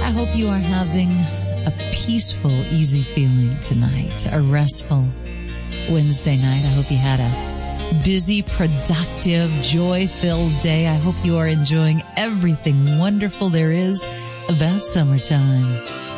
I hope you are having a peaceful, easy feeling tonight, a restful Wednesday night. I hope you had a busy, productive, joy-filled day. I hope you are enjoying everything wonderful there is about summertime.